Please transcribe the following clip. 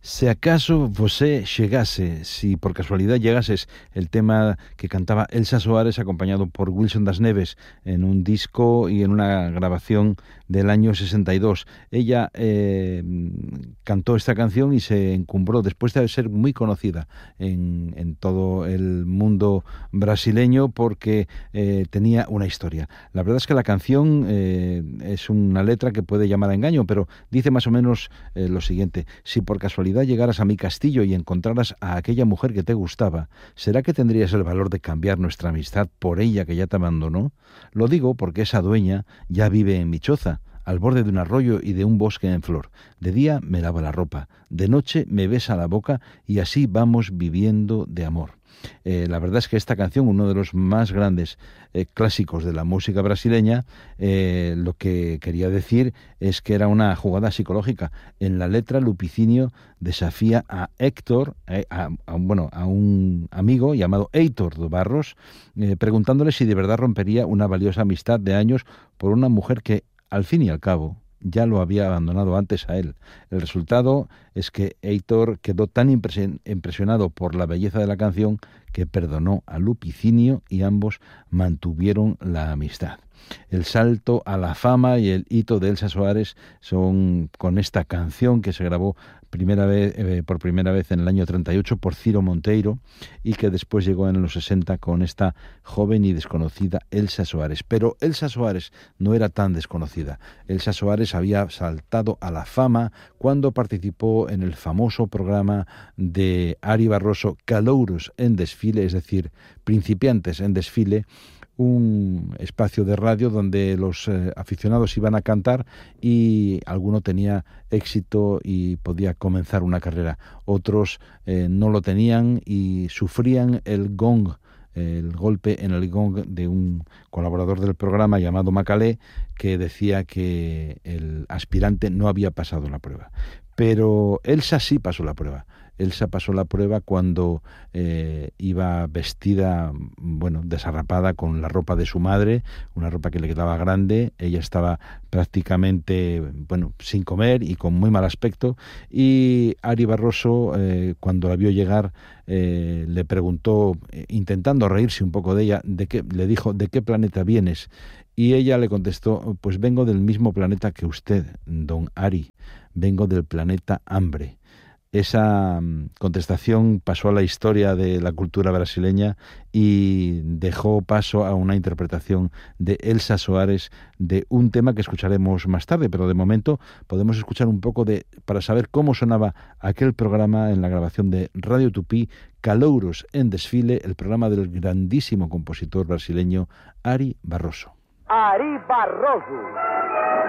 Se acaso você llegase, si por casualidad llegases, el tema que cantaba Elsa Soares acompañado por Wilson Das Neves en un disco y en una grabación del año 62. Ella cantó esta canción y se encumbró después de ser muy conocida en todo el mundo brasileño porque tenía una historia. La verdad es que la canción es una letra que puede llamar a engaño, pero dice más o menos lo siguiente: si por casualidad llegaras a mi castillo y encontraras a aquella mujer que te gustaba, ¿será que tendrías el valor de cambiar nuestra amistad por ella que ya te abandonó? Lo digo porque esa dueña ya vive en mi choza, al borde de un arroyo y de un bosque en flor. De día me lava la ropa, de noche me besa la boca y así vamos viviendo de amor. La verdad es que esta canción, uno de los más grandes clásicos de la música brasileña, lo que quería decir es que era una jugada psicológica. En la letra, Lupicinio desafía a Héctor, a un amigo llamado Heitor do Barros, preguntándole si de verdad rompería una valiosa amistad de años por una mujer que, al fin y al cabo, ya lo había abandonado antes a él. El resultado es que Heitor quedó tan impresionado por la belleza de la canción que perdonó a Lupicinio y ambos mantuvieron la amistad. El salto a la fama y el hito de Elsa Soares son con esta canción que se grabó por primera vez en el año 38 por Ciro Monteiro y que después llegó en los 60 con esta joven y desconocida Elsa Soares. Pero Elsa Soares no era tan desconocida. Elsa Soares había saltado a la fama cuando participó en el famoso programa de Ari Barroso, Calouros en Desfile, es decir, Principiantes en Desfile, un espacio de radio donde los aficionados iban a cantar y alguno tenía éxito y podía comenzar una carrera. Otros no lo tenían y sufrían el golpe en el gong de un colaborador del programa llamado Macalé, que decía que el aspirante no había pasado la prueba. Pero Elsa sí pasó la prueba. Elsa pasó la prueba cuando iba vestida, desarrapada con la ropa de su madre, una ropa que le quedaba grande. Ella estaba prácticamente, sin comer y con muy mal aspecto. Y Ari Barroso, cuando la vio llegar, le preguntó, intentando reírse un poco de ella, le dijo, ¿de qué planeta vienes? Y ella le contestó, pues vengo del mismo planeta que usted, don Ari, vengo del planeta Hambre. Esa contestación pasó a la historia de la cultura brasileña y dejó paso a una interpretación de Elsa Soares de un tema que escucharemos más tarde, pero de momento podemos escuchar un poco para saber cómo sonaba aquel programa en la grabación de Radio Tupí, Calouros en Desfile, el programa del grandísimo compositor brasileño Ari Barroso. Ari Barroso.